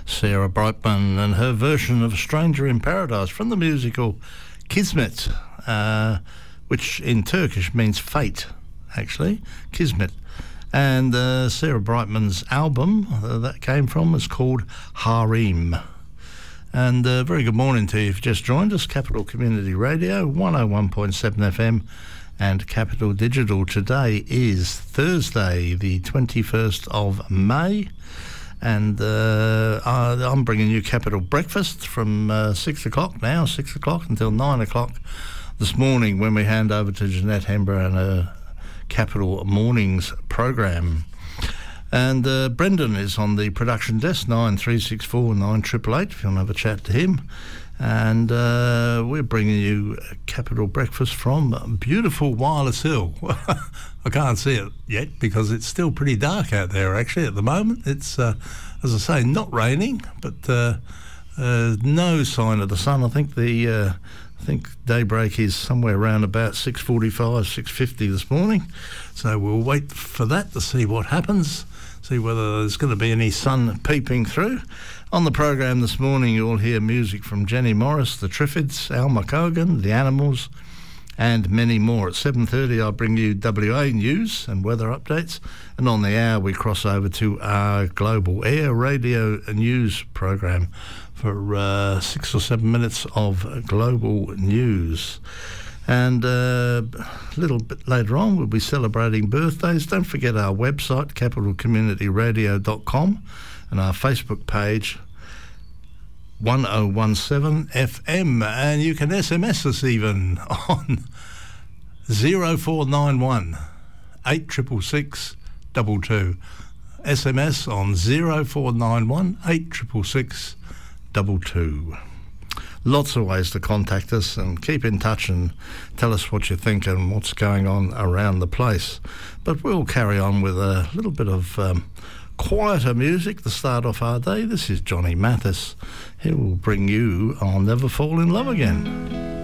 Sarah Brightman and her version of Stranger in Paradise from the musical Kismet, which in Turkish means fate, actually, Kismet. And Sarah Brightman's album that came from is called Harem. And very good morning to you if you've just joined us. Capital Community Radio, 101.7 FM and Capital Digital. Today is Thursday, the 21st of May. And I'm bringing you Capital Breakfast from 6 o'clock now, 6 o'clock until 9 o'clock this morning when we hand over to Jeanette Hembrow and her Capital Mornings program. And Brendan is on the production desk, 9364 9888, if you want to have a chat to him. And we're bringing you Capital Breakfast from beautiful Wireless Hill. I can't see it yet because it's still pretty dark out there, actually, at the moment. It's, as I say, not raining, but no sign of the sun. I think daybreak is somewhere around about 6:45, 6:50 this morning. So we'll wait for that to see what happens, see whether there's going to be any sun peeping through. On the program this morning, you'll hear music from Jenny Morris, the Triffids, Al McCogan, the Animals, and many more. At 7:30, I'll bring you WA news and weather updates. And on the hour, we cross over to our Global Air Radio News program for 6 or 7 minutes of global news. And a little bit later on, we'll be celebrating birthdays. Don't forget our website, capitalcommunityradio.com, and our Facebook page, 1017 FM. And you can SMS us even on 0491 866 22. SMS on 0491 866 22. Lots of ways to contact us and keep in touch and tell us what you think and what's going on around the place. But we'll carry on with a little bit of quieter music to start off our day. This is Johnny Mathis. He will bring you I'll Never Fall in Love Again.